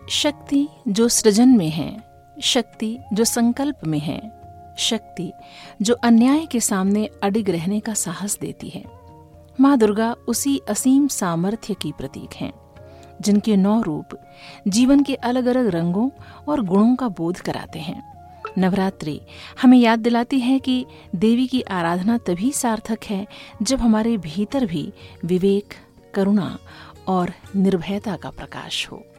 शक्ति जो सृजन में है, शक्ति जो संकल्प में है, शक्ति जो अन्याय के सामने अडिग रहने का साहस देती है। माँ दुर्गा उसी असीम सामर्थ्य की प्रतीक हैं, जिनके 9 रूप जीवन के अलग अलग रंगों और गुणों का बोध कराते हैं। नवरात्रि हमें याद दिलाती है कि देवी की आराधना तभी सार्थक है जब हमारे भीतर भी विवेक, करुणा और निर्भयता का प्रकाश हो।